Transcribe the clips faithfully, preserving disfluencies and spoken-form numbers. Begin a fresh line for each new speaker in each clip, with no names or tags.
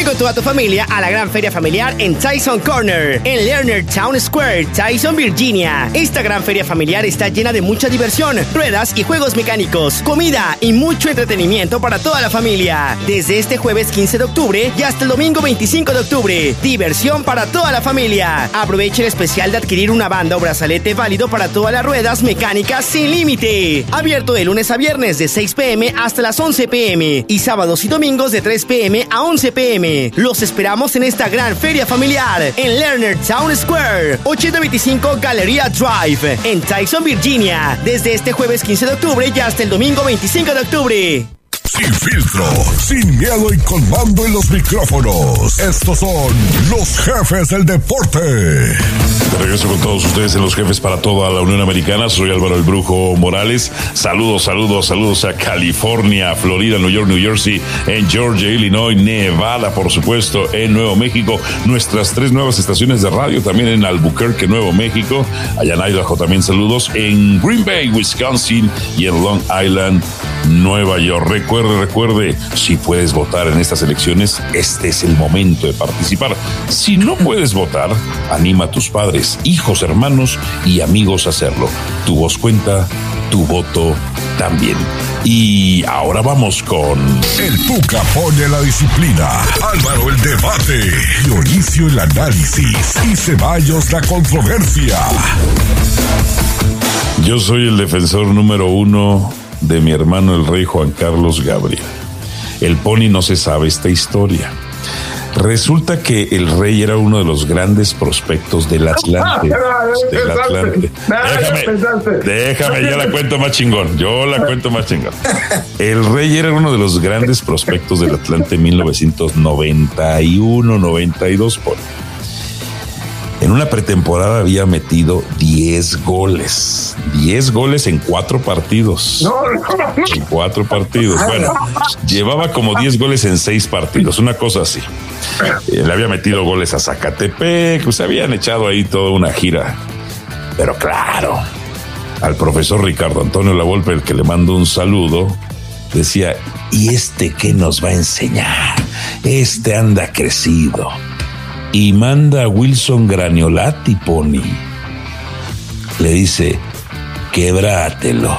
con toda tu familia a la gran feria familiar en Tyson Corner, en Lerner Town Square, Tyson, Virginia. Esta gran feria familiar está llena de mucha diversión, ruedas y juegos mecánicos, comida y mucho entretenimiento para toda la familia. Desde este jueves quince de octubre y hasta el domingo veinticinco de octubre. Diversión para toda la familia. Aproveche el especial de adquirir una banda o brazalete válido para todas las ruedas mecánicas sin límite. Abierto de lunes a viernes de seis pm hasta las once pm y sábados y domingos de tres pm a once pm. Los esperamos en esta gran feria familiar en Lerner Town Square, ochenta veinticinco Galleria Drive, en Tyson, Virginia, desde este jueves quince de octubre y hasta el domingo veinticinco de octubre.
Sin filtro, sin miedo y con mando en los micrófonos. Estos son los jefes del deporte.
De regreso con todos ustedes en Los Jefes para toda la Unión Americana. Soy Álvaro el Brujo Morales. Saludos, saludos, saludos a California, Florida, New York, New Jersey, en Georgia, Illinois, Nevada, por supuesto, en Nuevo México. Nuestras tres nuevas estaciones de radio también en Albuquerque, Nuevo México. Allá en Idaho también saludos. En Green Bay, Wisconsin y en Long Island, Nueva York. Recuerde, recuerde, si puedes votar en estas elecciones, este es el momento de participar. Si no puedes votar, anima a tus padres, hijos, hermanos y amigos a hacerlo. Tu voz cuenta, tu voto también. Y ahora vamos con...
El Tuca pone la disciplina, Álvaro el debate, Dionisio el análisis y Ceballos la controversia.
Yo soy el defensor número uno de mi hermano el rey Juan Carlos Gabriel. El Pony no se sabe esta historia. Resulta que el rey era uno de los grandes prospectos del Atlante. Del Atlante. Déjame, déjame, yo la cuento más chingón. Yo la cuento más chingón. El rey era uno de los grandes prospectos del Atlante en mil novecientos noventa y uno, noventa y dos, Pony. En una pretemporada había metido diez goles. diez goles en cuatro partidos. No, no, no. En cuatro partidos. Bueno, llevaba como diez goles en seis partidos, una cosa así. Eh, le había metido goles a Zacatepec, pues habían echado ahí toda una gira. Pero claro, al profesor Ricardo Antonio Lavolpe, el que le mando un saludo, decía, ¿y este qué nos va a enseñar? Este anda crecido. Y manda a Wilson Graniolati, Pony. Le dice, quebrátelo.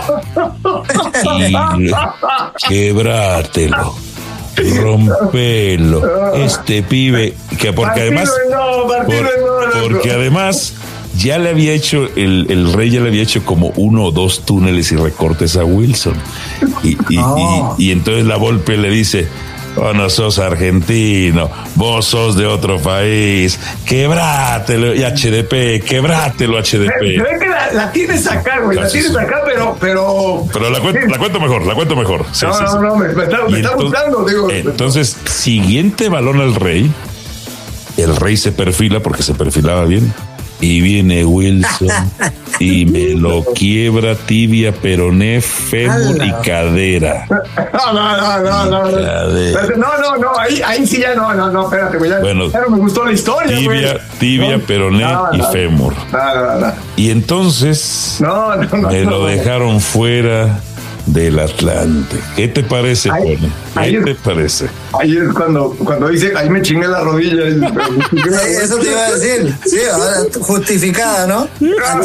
Y quebrátelo. Rompelo. Este pibe, que porque además, por, porque además ya le había hecho, el, el rey ya le había hecho como uno o dos túneles y recortes a Wilson. Y, y, oh. y, y entonces la Volpe le dice, oh, no sos argentino, vos sos de otro país, quebrátelo, y H D P, quebrátelo, H D P.
Se ve que la, la tienes acá, güey, la tienes acá, pero... Pero,
pero la, cuento, la cuento mejor, la cuento mejor. Sí,
no,
sí,
no,
sí.
no, me, me está, me está gustando, digo.
Entonces, siguiente balón al rey, el rey se perfila porque se perfilaba bien. Y viene Wilson y me lo quiebra tibia, peroné, fémur y cadera.
No, no, no, no, no. Cadera. No, no, no, ahí, ahí sí ya no, no, no, espérate, güey. Ya, bueno, ya no me gustó la historia,
tibia,
güey.
Tibia,
no,
peroné
no,
y
no,
fémur.
No, no, no.
Y entonces
no, no, no,
me
no,
lo
no.
dejaron fuera del Atlante. ¿Qué te parece,
ahí,
Pony? ¿Qué
ahí
te
es,
parece?
Ahí es cuando, cuando dice, ahí me chingué la rodilla. Y, pero,
eso te iba a decir, sí, ahora justificada, ¿no?